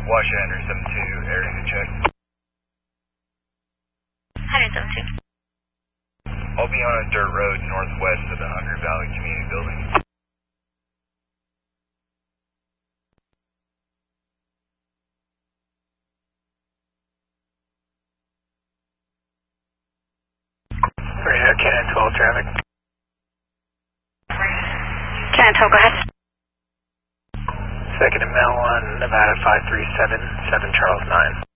Washington 172, area to check. 172. I'll be on a dirt road northwest of the Hunger Valley Community Building. Cannon 12 traffic. Cannon 12, go ahead. Second and Mel on Nevada 537, 7 Charles 9.